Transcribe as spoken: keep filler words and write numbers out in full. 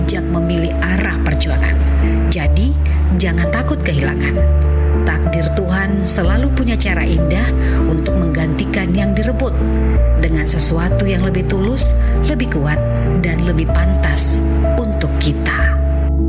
bijak memilih arah perjuangan. Jadi, jangan takut kehilangan. Takdir Tuhan selalu punya cara indah untuk menggantikan yang direbut dengan sesuatu yang lebih tulus, lebih kuat, dan lebih pantas untuk kita.